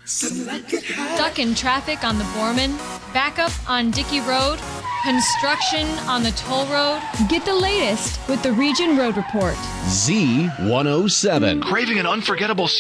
Stuck in traffic on the Borman? Backup on Dickey Road? Construction on the toll road? Get the latest with the Region Road Report. Z107. Craving an unforgettable